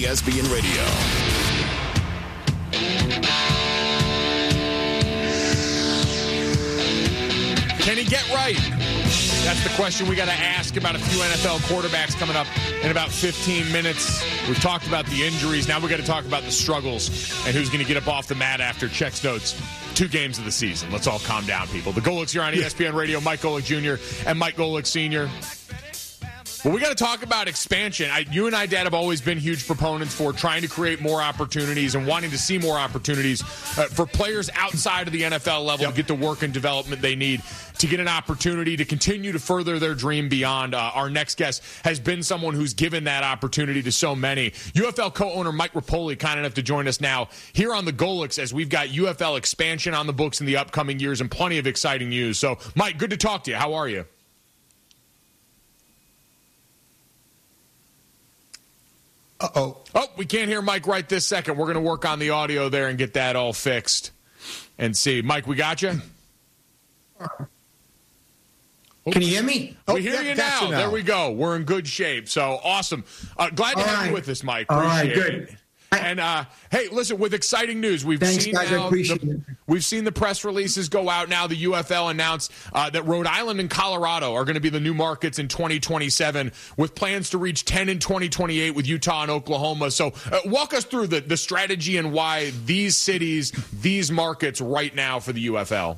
ESPN Radio. Can he get right? That's the question we got to ask about a few NFL quarterbacks coming up in about 15 minutes. We've talked about the injuries. Now we got to talk about the struggles and who's going to get up off the mat after Chex Notes 2 games of the season. Let's all calm down, people. The Golics here on ESPN Radio. Mike Golic Jr. and Mike Golic Sr. Well, we got to talk about expansion. You and I, Dad, have always been huge proponents for trying to create more opportunities and wanting to see more opportunities for players outside of the NFL level to get the work and development they need to get an opportunity to continue to further their dream beyond. Our next guest has been someone who's given that opportunity to so many. UFL co-owner Mike Repole, kind enough to join us now here on the Golics as we've got UFL expansion on the books in the upcoming years and plenty of exciting news. So, Mike, good to talk to you. How are you? Uh-oh. Oh, we can't hear Mike right this second. We're going to work on the audio there and get that all fixed and see. Mike, we got you? Can you hear me? We hear you now. There we go. We're in good shape. So, awesome. Glad to have you with us, Mike. Appreciate it. Good. And, hey, listen, with exciting news, we've seen the press releases go out now. The UFL announced that Rhode Island and Colorado are going to be the new markets in 2027 with plans to reach 10 in 2028 with Utah and Oklahoma. So walk us through the strategy and why these cities, these markets right now for the UFL.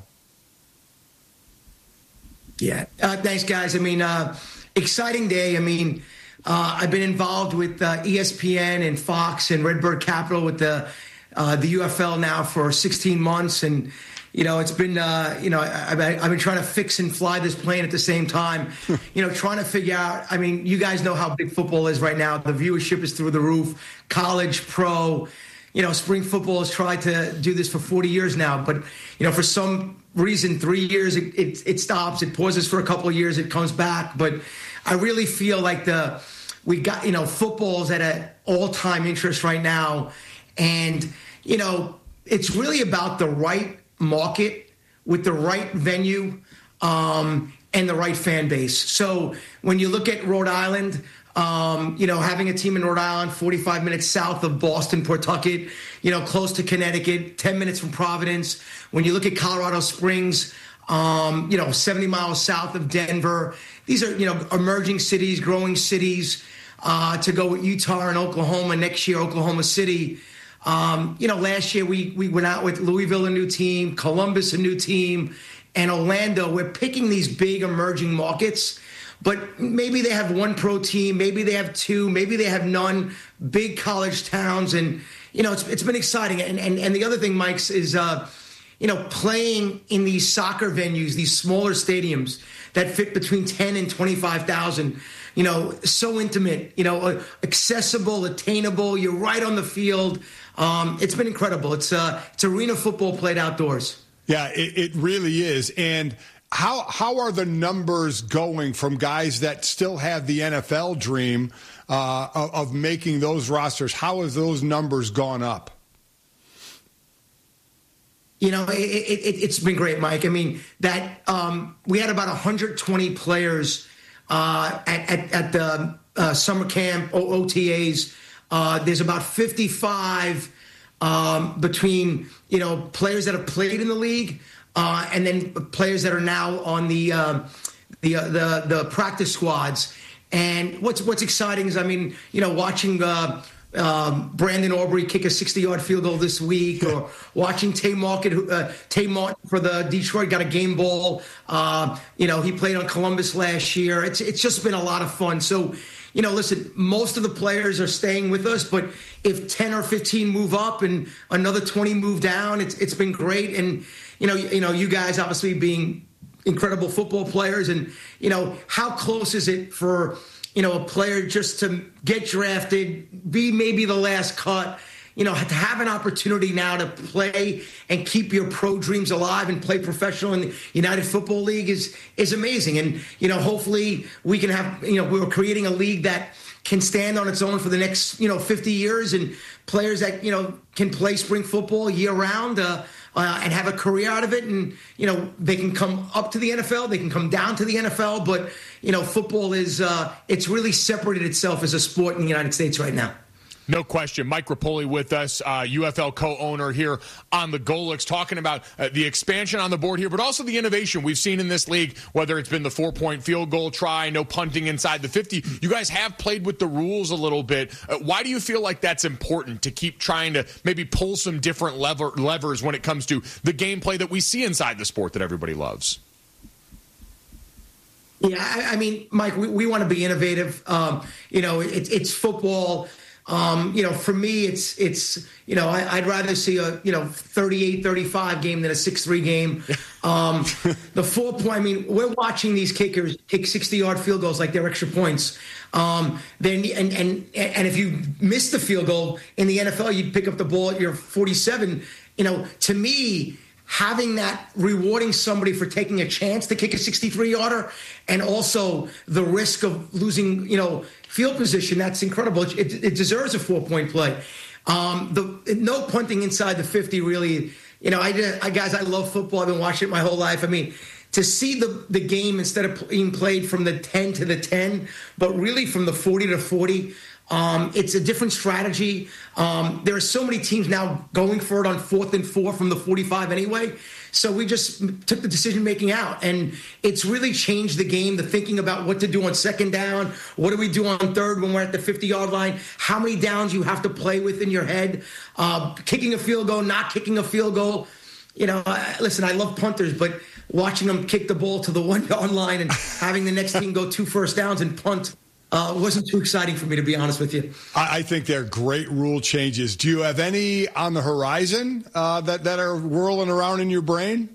Yeah. Thanks, guys. I mean, exciting day. I mean, I've been involved with ESPN and Fox and Redbird Capital with the UFL now for 16 months. And, it's been, I've been trying to fix and fly this plane at the same time, trying to figure out, I mean, you guys know how big football is right now. The viewership is through the roof, college, pro, spring football has tried to do this for 40 years now. But, for some reason, 3 years, it stops. It pauses for a couple of years. It comes back. But I really feel like we got, football's at an all-time interest right now. And, it's really about the right market with the right venue and the right fan base. So when you look at Rhode Island, having a team in Rhode Island, 45 minutes south of Boston, Pawtucket, close to Connecticut, 10 minutes from Providence. When you look at Colorado Springs, 70 miles south of Denver. These are, emerging cities, growing cities. To go with Utah and Oklahoma next year, Oklahoma City. Last year we went out with Louisville, a new team, Columbus, a new team, and Orlando. We're picking these big emerging markets, but maybe they have one pro team, maybe they have two, maybe they have none, big college towns. And, it's been exciting. And the other thing, Mike, is, playing in these soccer venues, these smaller stadiums that fit between 10 and 25,000, so intimate, accessible, attainable. You're right on the field. It's been incredible. It's arena football played outdoors. Yeah, it really is. And how are the numbers going from guys that still have the NFL dream of making those rosters? How have those numbers gone up? It's been great, Mike. I mean, that we had about 120 players at the summer camp, OTAs. There's about 55 between, players that have played in the league and then players that are now on the practice squads. And what's exciting is, watching Brandon Aubrey kick a 60-yard field goal this week, or watching Tay Martin for the Detroit got a game ball. He played on Columbus last year. It's just been a lot of fun. So, listen, most of the players are staying with us, but if 10 or 15 move up and another 20 move down, it's been great. And, you guys obviously being incredible football players, and, how close is it for, a player just to get drafted, be maybe the last cut, to have an opportunity now to play and keep your pro dreams alive and play professional in the United Football League is amazing. And, hopefully we can have, we're creating a league that can stand on its own for the next, 50 years, and players that, can play spring football year round, and have a career out of it. And, they can come up to the NFL, they can come down to the NFL, but, football is, it's really separated itself as a sport in the United States right now. No question. Mike Rapoli with us, UFL co-owner here on the Golics, talking about the expansion on the board here, but also the innovation we've seen in this league, whether it's been the 4-point field goal try, no punting inside the 50. You guys have played with the rules a little bit. Why do you feel like that's important to keep trying to maybe pull some different levers when it comes to the gameplay that we see inside the sport that everybody loves? Yeah, I mean, Mike, we want to be innovative. It's football. For me, it's I'd rather see a 38-35 game than a 6-3 game. The 4-point. I mean, we're watching these kickers kick 60-yard field goals like they're extra points. Then and if you miss the field goal in the NFL, you'd pick up the ball at your 47. To me, having that, rewarding somebody for taking a chance to kick a 63-yarder, and also the risk of losing, field position, that's incredible. It deserves a 4-point play. No punting inside the 50, really. Guys, I love football. I've been watching it my whole life. I mean, to see the game instead of being played from the 10 to the 10, but really from the 40 to 40, it's a different strategy. There are so many teams now going for it on 4th and 4 from the 45 anyway. So we just took the decision-making out, and it's really changed the game, the thinking about what to do on 2nd down, what do we do on 3rd when we're at the 50-yard line, how many downs you have to play with in your head, kicking a field goal, not kicking a field goal. Listen, I love punters, but watching them kick the ball to the 1-yard line and having the next team go 2 first downs and punt wasn't too exciting for me, to be honest with you. I think they're great rule changes. Do you have any on the horizon that are whirling around in your brain?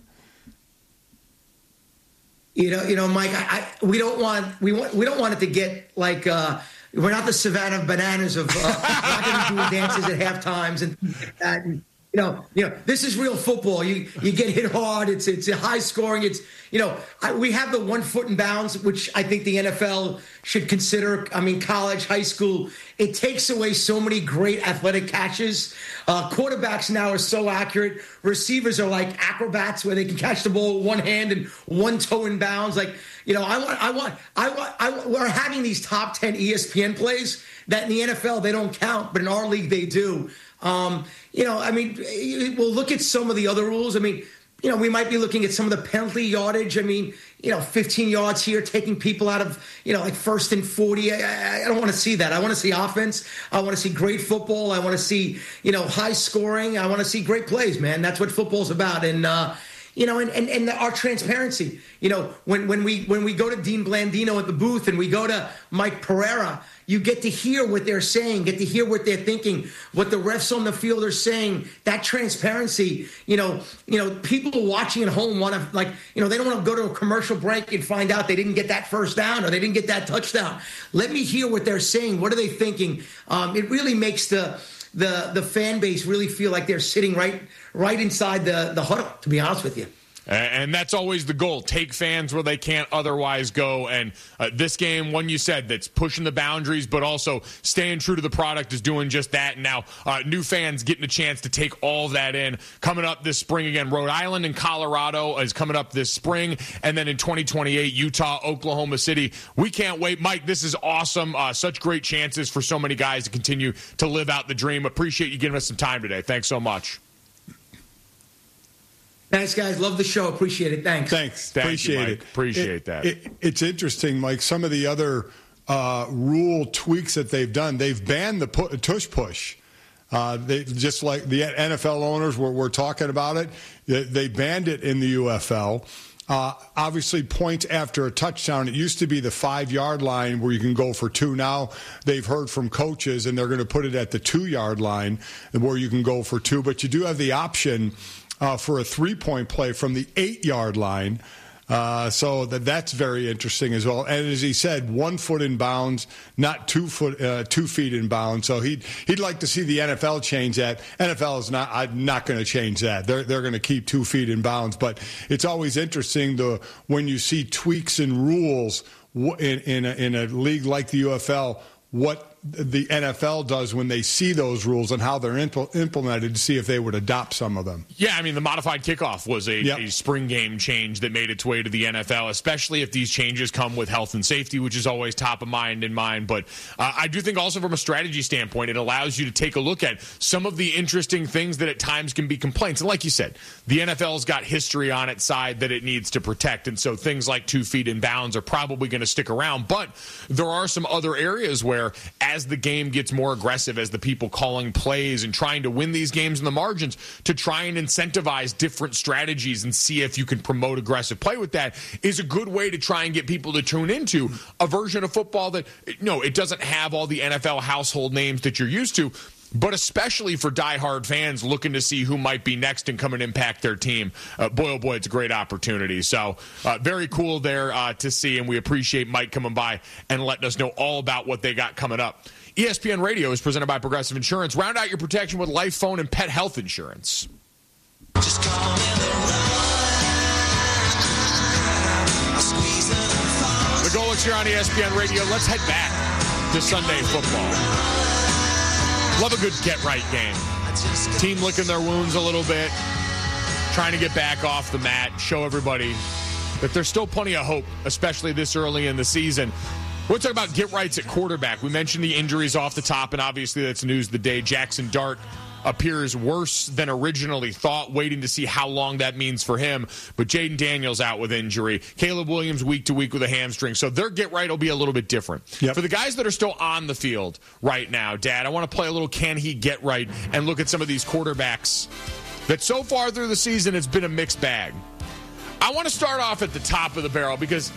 Mike, we don't want it to get like we're not the Savannah Bananas of not going to do dances at half times and things like that. And, this is real football. You get hit hard. It's a high scoring. We have the 1 foot in bounds, which I think the NFL should consider. I mean, college, high school, it takes away so many great athletic catches. Quarterbacks now are so accurate. Receivers are like acrobats where they can catch the ball with one hand and one toe in bounds. Like, we're having these top 10 ESPN plays that in the NFL they don't count, but in our league they do. We'll look at some of the other rules. I mean, we might be looking at some of the penalty yardage. I mean, 15 yards here, taking people out of, like 1st and 40. I don't want to see that. I want to see offense. I want to see great football. I want to see, high scoring. I want to see great plays, man. That's what football's about. And, and our transparency. When we go to Dean Blandino at the booth and we go to Mike Pereira, you get to hear what they're saying, get to hear what they're thinking, what the refs on the field are saying. That transparency, people watching at home want to, they don't want to go to a commercial break and find out they didn't get that first down or they didn't get that touchdown. Let me hear what they're saying. What are they thinking? It really makes the fan base really feel like they're sitting right inside the huddle, to be honest with you. And that's always the goal. Take fans where they can't otherwise go. And this game, one you said, that's pushing the boundaries, but also staying true to the product is doing just that. And now new fans getting a chance to take all that in. Coming up this spring again, Rhode Island and Colorado is coming up this spring. And then in 2028, Utah, Oklahoma City. We can't wait. Mike, this is awesome. Such great chances for so many guys to continue to live out the dream. Appreciate you giving us some time today. Thanks so much. Thanks, guys. Love the show. Appreciate it. Thanks. Appreciate it. Appreciate that. It's interesting, Mike. Some of the other rule tweaks that they've done, they've banned the tush push. They just like the NFL owners were talking about it. They banned it in the UFL. Obviously, points after a touchdown. It used to be the 5-yard line where you can go for 2. Now they've heard from coaches, and they're going to put it at the 2-yard line where you can go for 2. But you do have the option for a 3-point play from the 8-yard line. So that's very interesting as well. And as he said, 1 foot in bounds, not 2 feet in bounds. So he'd like to see the NFL change that. NFL is not going to change that. They're going to keep 2 feet in bounds. But it's always interesting when you see tweaks in rules in a league like the UFL, what the NFL does when they see those rules and how they're implemented to see if they would adopt some of them. Yeah, I mean, the modified kickoff was a spring game change that made its way to the NFL, especially if these changes come with health and safety, which is always top of mind in mind. But I do think also from a strategy standpoint, it allows you to take a look at some of the interesting things that at times can be complaints. And like you said, the NFL's got history on its side that it needs to protect. And so things like 2 feet in bounds are probably going to stick around. But there are some other areas where, as the game gets more aggressive, as the people calling plays and trying to win these games in the margins, to try and incentivize different strategies and see if you can promote aggressive play with that is a good way to try and get people to tune into a version of football that, it doesn't have all the NFL household names that you're used to, but especially for diehard fans looking to see who might be next and come and impact their team. Boy, oh boy, it's a great opportunity. So very cool there to see, and we appreciate Mike coming by and letting us know all about what they got coming up. ESPN Radio is presented by Progressive Insurance. Round out your protection with life, phone, and pet health insurance. Just call me The Golics here on ESPN Radio. Let's head back to Sunday football. Love a good get-right game. Team licking their wounds a little bit, trying to get back off the mat, show everybody that there's still plenty of hope, especially this early in the season. We're talking about get-rights at quarterback. We mentioned the injuries off the top, and obviously that's news of the day. Jackson Dart appears worse than originally thought, waiting to see how long that means for him. But Jaden Daniels out with injury. Caleb Williams week to week with a hamstring. So their get-right will be a little bit different. Yep. For the guys that are still on the field right now, Dad, I want to play a little can he get right and look at some of these quarterbacks that so far through the season it's been a mixed bag. I want to start off at the top of the barrel because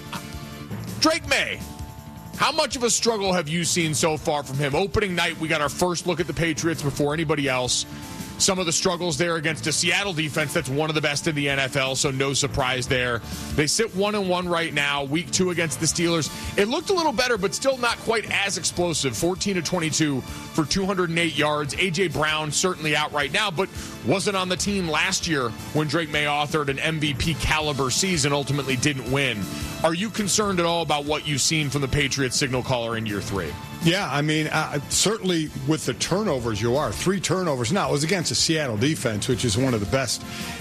Drake May, how much of a struggle have you seen so far from him? Opening night, we got our first look at the Patriots before anybody else. Some of the struggles there against a Seattle defense that's one of the best in the NFL, so no surprise there. They sit 1-1 right now, week 2 against the Steelers. It looked a little better, but still not quite as explosive. 14-22 for 208 yards. A.J. Brown certainly out right now, but wasn't on the team last year when Drake May authored an MVP caliber season, ultimately didn't win. Are you concerned at all about what you've seen from the Patriots signal caller in year 3? Yeah, I mean, certainly with the turnovers you are. 3 turnovers. Now, it was against a Seattle defense, which is one of the best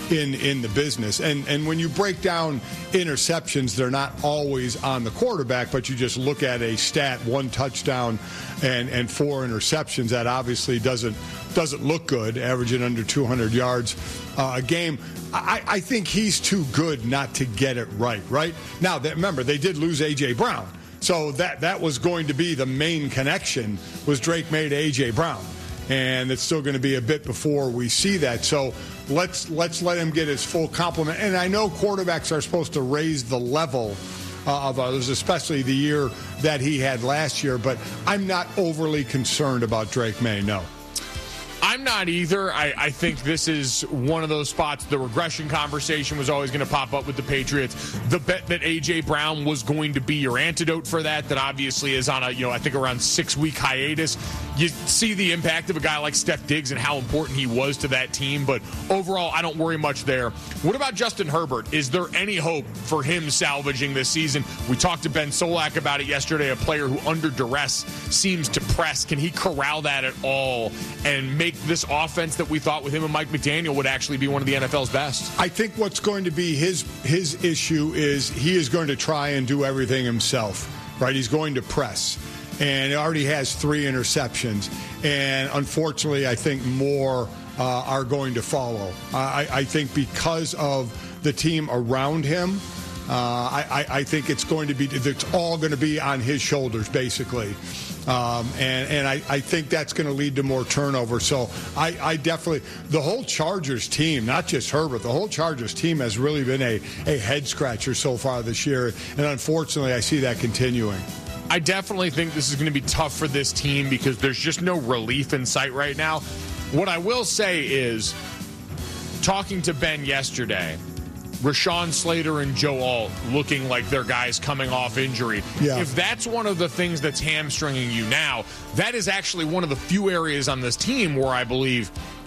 in the business. And when you break down interceptions, they're not always on the quarterback, but you just look at a stat, 1 touchdown and 4 interceptions. That obviously doesn't look good, averaging under 200 yards a game. I think he's too good not to get it right? Now, remember, they did lose A.J. Brown. So that was going to be the main connection, was Drake May to A.J. Brown. And it's still going to be a bit before we see that. So let's let him get his full complement. And I know quarterbacks are supposed to raise the level of others, especially the year that he had last year. But I'm not overly concerned about Drake May, no. I'm not either. I think this is one of those spots. The regression conversation was always going to pop up with the Patriots. The bet that A.J. Brown was going to be your antidote for that obviously is on a, I think around 6-week hiatus. You see the impact of a guy like Steph Diggs and how important he was to that team. But overall, I don't worry much there. What about Justin Herbert? Is there any hope for him salvaging this season? We talked to Ben Solak about it yesterday, a player who under duress seems to press. Can he corral that at all and make this offense that we thought with him and Mike McDaniel would actually be one of the NFL's best? I think what's going to be his issue is he is going to try and do everything himself, right? He's going to press. And he already has 3 interceptions. And unfortunately, I think more are going to follow. I think because of the team around him, I think it's all going to be on his shoulders, basically. And I think that's going to lead to more turnover. So I definitely, the whole Chargers team, not just Herbert, the whole Chargers team has really been a head scratcher so far this year. And unfortunately, I see that continuing. I definitely think this is going to be tough for this team because there's just no relief in sight right now. What I will say is, talking to Ben yesterday, Rashawn Slater and Joe Alt looking like they're guys coming off injury. Yeah. If that's one of the things that's hamstringing you now, that is actually one of the few areas on this team where I believe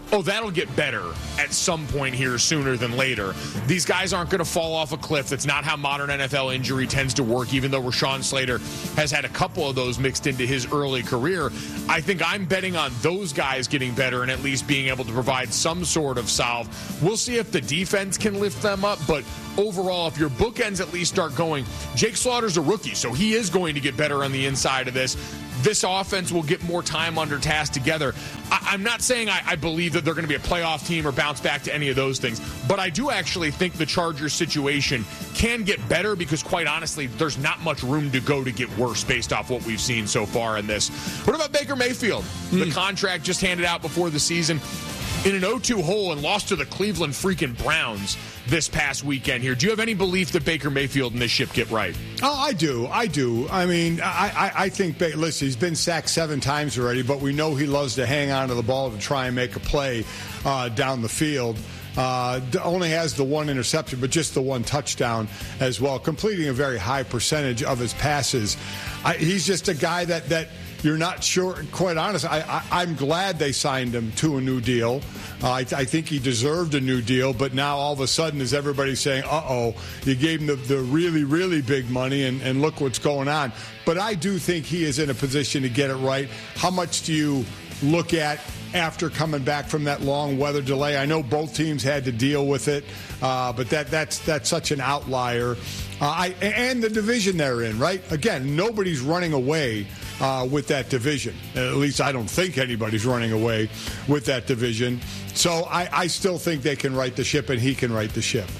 oh, that'll get better at some point here sooner than later. These guys aren't going to fall off a cliff. That's not how modern NFL injury tends to work, even though Rashawn Slater has had a couple of those mixed into his early career. I think I'm betting on those guys getting better and at least being able to provide some sort of salve. We'll see if the defense can lift them up, but overall, if your bookends at least start going, Jake Slaughter's a rookie, so he is going to get better on the inside of this. This offense will get more time under task together. I'm not saying I believe that they're going to be a playoff team or bounce back to any of those things, but I do actually think the Chargers situation can get better because, quite honestly, there's not much room to go to get worse based off what we've seen so far in this. What about Baker Mayfield? The contract just handed out before the season. In an 0-2 hole and lost to the Cleveland freaking Browns this past weekend here. Do you have any belief that Baker Mayfield and this ship get right? Oh, I do. I mean, I think, listen, he's been sacked 7 times already, but we know he loves to hang on to the ball to try and make a play down the field. Only has the 1 interception, but just the 1 touchdown as well, completing a very high percentage of his passes. He's just a guy that you're not sure. Quite honest, I'm glad they signed him to a new deal. I think he deserved a new deal, but now all of a sudden is everybody saying, uh-oh, you gave him the really, really big money, and look what's going on. But I do think he is in a position to get it right. How much do you look at after coming back from that long weather delay? I know both teams had to deal with it, but that's such an outlier. And the division they're in, right? Again, nobody's running away with that division. At least I don't think anybody's running away with that division. So I still think they can right the ship, and he can right the ship.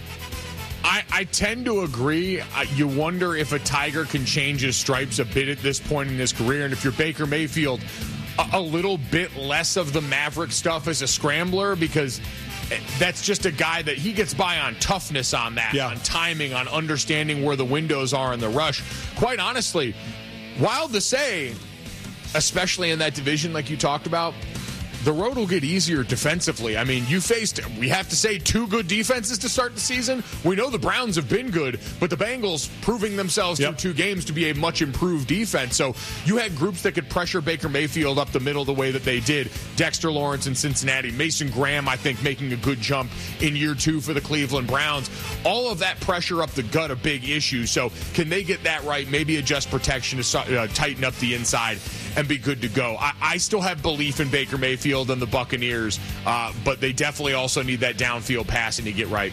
I tend to agree. You wonder if a Tiger can change his stripes a bit at this point in his career. And if you're Baker Mayfield, a little bit less of the Maverick stuff as a scrambler, because that's just a guy that he gets by on toughness on that, on timing, on understanding where the windows are in the rush. Quite honestly, wild to say, especially in that division like you talked about, the road will get easier defensively. I mean, we have to say, 2 good defenses to start the season. We know the Browns have been good, but the Bengals proving themselves through 2 games to be a much improved defense. So you had groups that could pressure Baker Mayfield up the middle the way that they did. Dexter Lawrence in Cincinnati. Mason Graham, I think, making a good jump in year 2 for the Cleveland Browns. All of that pressure up the gut, a big issue. So can they get that right? Maybe adjust protection to tighten up the inside and be good to go. I still have belief in Baker Mayfield and the Buccaneers, but they definitely also need that downfield passing to get right.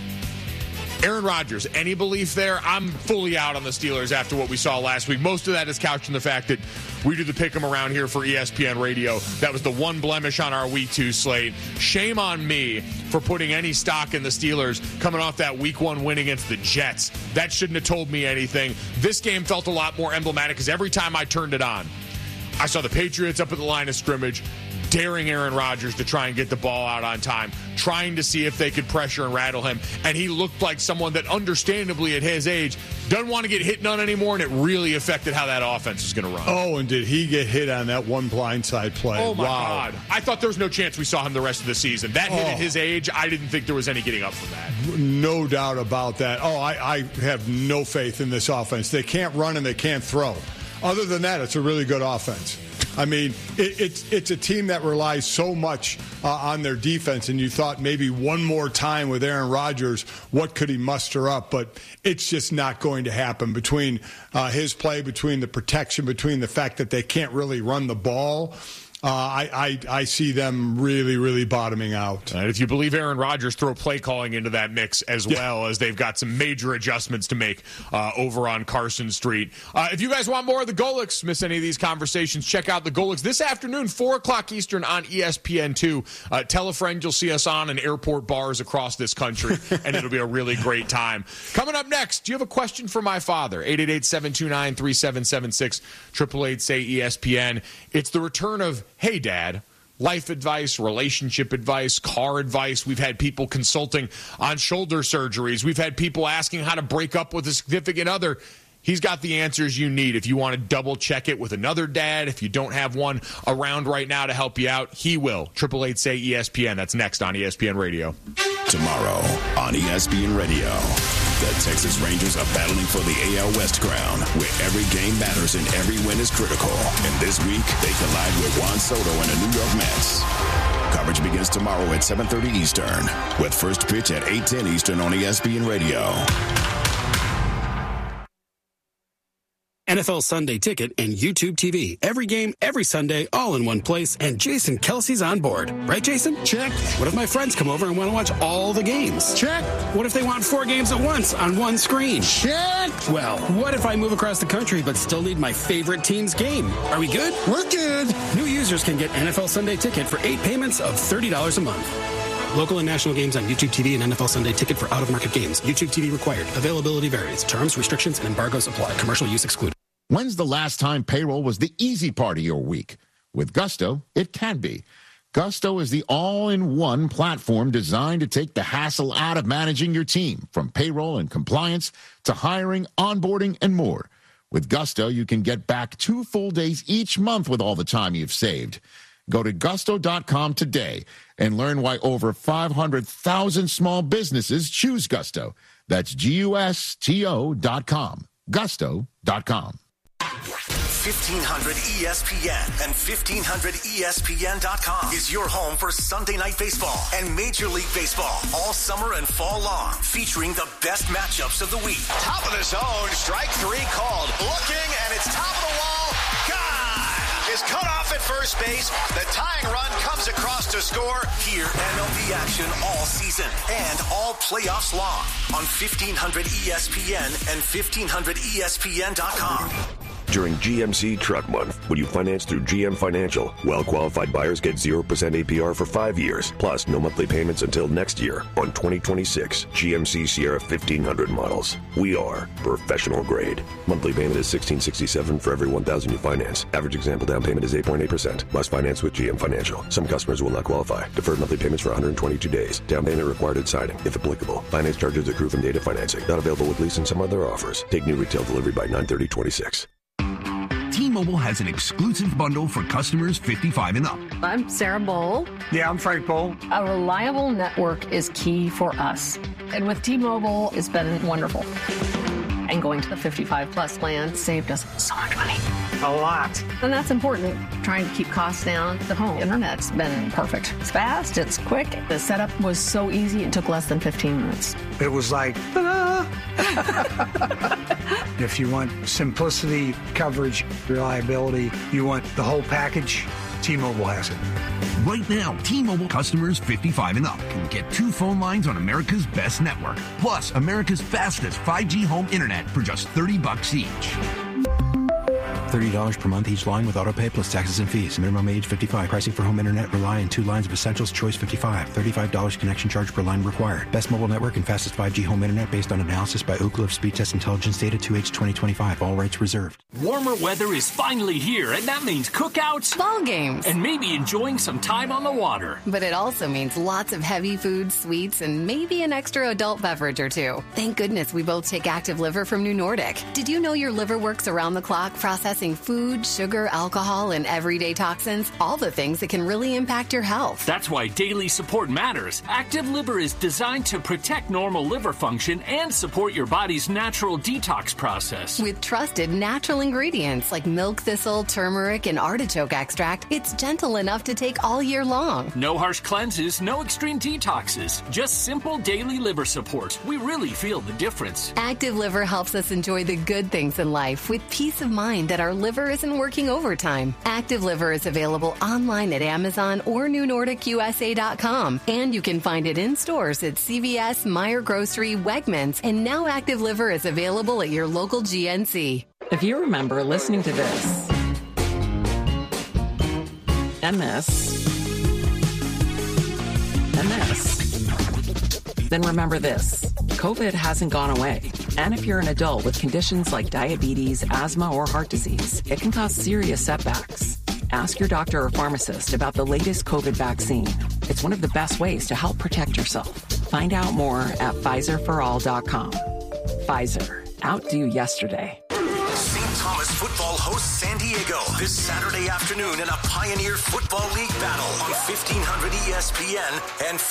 Aaron Rodgers, any belief there? I'm fully out on the Steelers after what we saw last week. Most of that is couched in the fact that we do the pick'em around here for ESPN Radio. That was the one blemish on our Week 2 slate. Shame on me for putting any stock in the Steelers coming off that Week 1 win against the Jets. That shouldn't have told me anything. This game felt a lot more emblematic because every time I turned it on, I saw the Patriots up at the line of scrimmage, daring Aaron Rodgers to try and get the ball out on time, trying to see if they could pressure and rattle him. And he looked like someone that, understandably at his age, doesn't want to get hit none anymore, and it really affected how that offense is going to run. Oh, and did he get hit on that one blindside play? Oh, my God. I thought there was no chance we saw him the rest of the season. That hit at his age, I didn't think there was any getting up from that. No doubt about that. I have no faith in this offense. They can't run and they can't throw. Other than that, it's a really good offense. I mean, it's a team that relies so much on their defense, and you thought maybe one more time with Aaron Rodgers, what could he muster up? But it's just not going to happen between his play, between the protection, between the fact that they can't really run the ball. I see them really, really bottoming out. And if you believe Aaron Rodgers, throw play calling into that mix as well, as they've got some major adjustments to make over on Carson Street. If you guys want more of the Golics, miss any of these conversations, check out the Golics this afternoon, 4 o'clock Eastern on ESPN2. Tell a friend you'll see us on in airport bars across this country, and it'll be a really great time. Coming up next, do you have a question for my father? 888-729-3776, 888-SAY-ESPN. It's the return of Hey Dad, life advice, relationship advice, car advice. We've had people consulting on shoulder surgeries. We've had people asking how to break up with a significant other. He's got the answers you need. If you want to double check it with another dad, if you don't have one around right now to help you out, he will. 888-SAY-ESPN. That's next on ESPN Radio. Tomorrow on ESPN Radio, the Texas Rangers are battling for the AL West crown, where every game matters and every win is critical. And this week, they collide with Juan Soto and the New York Mets. Coverage begins tomorrow at 7:30 Eastern, with first pitch at 8:10 Eastern on ESPN Radio. NFL Sunday Ticket and YouTube TV. Every game, every Sunday, all in one place. And Jason Kelsey's on board. Right, Jason? Check. What if my friends come over and want to watch all the games? Check. What if they want 4 games at once on one screen? Check. Well, what if I move across the country but still need my favorite team's game? Are we good? We're good. New users can get NFL Sunday Ticket for 8 payments of $30 a month. Local and national games on YouTube TV and NFL Sunday Ticket for out-of-market games. YouTube TV required. Availability varies. Terms, restrictions, and embargoes apply. Commercial use excluded. When's the last time payroll was the easy part of your week? With Gusto, it can be. Gusto is the all-in-one platform designed to take the hassle out of managing your team, from payroll and compliance to hiring, onboarding, and more. With Gusto, you can get back 2 full days each month with all the time you've saved. Go to gusto.com today and learn why over 500,000 small businesses choose Gusto. That's GUSTO.com. Gusto.com. 1500 ESPN and 1500ESPN.com is your home for Sunday Night Baseball and Major League Baseball all summer and fall long, featuring the best matchups of the week. Top of the zone, strike 3 called. Looking, and it's top of the wall. God is cut off at first base. The tying run comes across to score. Hear MLB action all season and all playoffs long on 1500 ESPN and 1500ESPN.com. During GMC Truck Month, when you finance through GM Financial, well-qualified buyers get 0% APR for 5 years, plus no monthly payments until next year on 2026 GMC Sierra 1500 models. We are professional grade. Monthly payment is $1,667 for every $1,000 you finance. Average example down payment is 8.8%. Must finance with GM Financial. Some customers will not qualify. Deferred monthly payments for 122 days. Down payment required at signing, if applicable. Finance charges accrue from data financing. Not available with lease and some other offers. Take new retail delivery by 9/30/26. T-Mobile has an exclusive bundle for customers 55 and up. I'm Sarah Bowl. Yeah, I'm Frank Bowl. A reliable network is key for us. And with T-Mobile, it's been wonderful. And going to the 55-plus plan saved us so much money. A lot. And that's important. Trying to keep costs down. The home internet's been perfect. It's fast, it's quick. The setup was so easy, it took less than 15 minutes. It was like, if you want simplicity, coverage, reliability, you want the whole package, T-Mobile has it. Right now, T-Mobile customers 55 and up can get 2 phone lines on America's best network, plus America's fastest 5G home internet for just $30 each. $30 per month each line with autopay plus taxes and fees. Minimum age 55. Pricing for home internet rely on 2 lines of essentials. Choice 55. $35 connection charge per line required. Best mobile network and fastest 5G home internet based on analysis by Ookla of Speed Test Intelligence data 2H2025. All rights reserved. Warmer weather is finally here, and that means cookouts, ball games, and maybe enjoying some time on the water. But it also means lots of heavy food, sweets, and maybe an extra adult beverage or 2. Thank goodness we both take Active Liver from New Nordic. Did you know your liver works around the clock processing food, sugar, alcohol, and everyday toxins? All the things that can really impact your health. That's why daily support matters. Active Liver is designed to protect normal liver function and support your body's natural detox process. With trusted natural ingredients like milk thistle, turmeric, and artichoke extract, it's gentle enough to take all year long. No harsh cleanses, no extreme detoxes. Just simple daily liver support. We really feel the difference. Active Liver helps us enjoy the good things in life with peace of mind that our liver isn't working overtime. Active Liver is available online at Amazon or NewNordicUSA.com. And you can find it in stores at CVS, Meijer Grocery, Wegmans, and now Active Liver is available at your local GNC. If you remember listening to this, then remember this. COVID hasn't gone away. And if you're an adult with conditions like diabetes, asthma, or heart disease, it can cause serious setbacks. Ask your doctor or pharmacist about the latest COVID vaccine. It's one of the best ways to help protect yourself. Find out more at PfizerForAll.com. Pfizer. Outdo yesterday. St. Thomas football hosts San Diego this Saturday afternoon in a Pioneer Football League battle on 1500 ESPN and